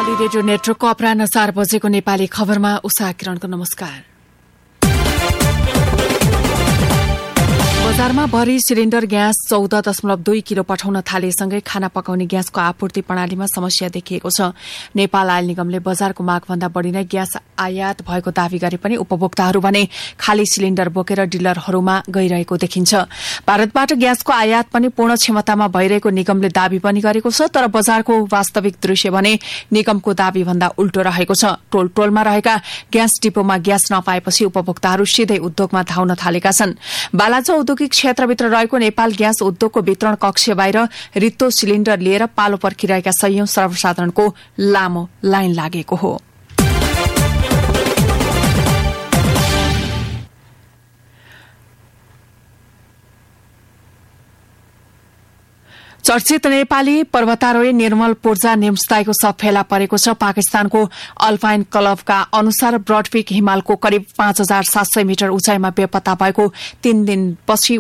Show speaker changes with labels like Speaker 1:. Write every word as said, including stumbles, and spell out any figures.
Speaker 1: Nepali radio नेटवर्कको अपराह्न चार बजेको नेपाली खबरमा उषा किरणको नमस्कार। बजारमा भरी सिलिण्डर ग्यास चौध दशमलव दुई किलो पठाउन थालेसँगै खाना पकाउने ग्यासको आपूर्ति प्रणालीमा समस्या देखिएको छ। नेपाल आयल निगमले बजारको मागभन्दा बढ़ी नै ग्यास आयात भएको दावी गरे पनि उपभोक्ताहरू भने खाली सिलिण्डर बोकेर डिलरहरूमा गइरहेको देखिन्छ। भारतबाट ग्यासको आयात पनि पूर्ण क्षमतामा भइरहेको निगमले दावी पनि गरेको छ, तर बजारको वास्तविक दृश्य भने निगमको दावी भन्दा उल्टो रहेको छ। टोल टोलमा रहेका ग्यास डिपोमा ग्यास नपाएपछि उपभोक्ताहरू सिधै उद्योगमा धाउन थालेका छन्। बालाचा औद्योगिक क्षेत्रभित्र रहेको नेपाल ग्यास उद्योगको वितरण कक्ष बाहिर रित्तो सिलिण्डर लिएर पालो पर्खिरहेका सयौं सर्वसाधारणको लामो लाइन लागेको हो। चर्चित नेपाली पर्वतारोही निर्मल पूर्जा निम्सदाईको शव फेला परेको छ। पाकिस्तानको अल्पाइन क्लबका अनुसार ब्रडपिक हिमालको करिब पाँच हजार सात सय मिटर उचाइमा बेपत्ता भएको तीन दिनपछि